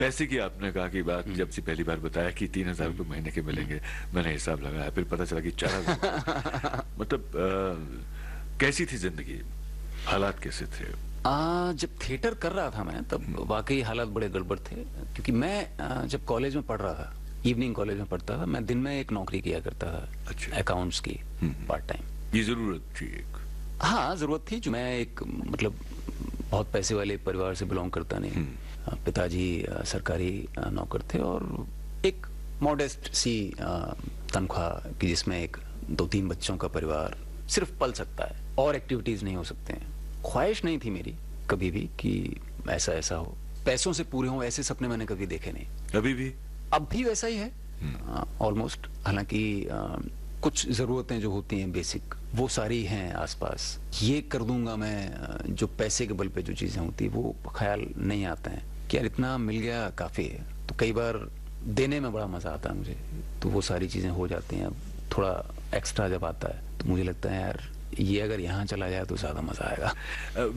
पैसे की आपने कहा कि बात जब से पहली बार बताया कि 3,000 रुपये महीने के मिलेंगे, मैंने हिसाब लगाया, फिर पता चला कि 4,000। मतलब कैसी थी जिंदगी, हालात कैसे थे? जब थिएटर कर रहा था मैं, तब वाकई हालात बड़े गड़बड़ थे, क्योंकि मैं जब कॉलेज में पढ़ रहा था, इवनिंग कॉलेज में पढ़ता था, मैं दिन में एक नौकरी किया करता था। अच्छा। अकाउंट्स की, पार्ट टाइम। ये जरूरत थी एक? हाँ, जरूरत थी। जो मैं एक मतलब बहुत पैसे वाले परिवार से बिलोंग करता नहीं। पिताजी सरकारी नौकर थे, और एक मॉडेस्ट सी तनख्वाह की, जिसमें एक 2-3 बच्चों का परिवार सिर्फ पल सकता है, और एक्टिविटीज नहीं हो सकते हैं। ख्वाहिश नहीं थी मेरी कभी भी कि ऐसा ऐसा हो, पैसों से पूरे हों, ऐसे सपने मैंने कभी देखे नहीं। अभी भी? अब भी वैसा ही है ऑलमोस्ट। हालांकि कुछ जरूरतें जो होती हैं बेसिक, वो सारी हैं आसपास। ये कर दूंगा मैं, जो पैसे के बल पे जो चीजें होती है, वो ख्याल नहीं आता है कि यार इतना मिल गया काफी है। तो कई बार देने में बड़ा मजा आता है मुझे, तो वो सारी चीजें हो जाती हैं। अब थोड़ा एक्स्ट्रा जब आता है तो मुझे लगता है यार ये अगर यहाँ चला जाए तो ज्यादा मजा आएगा।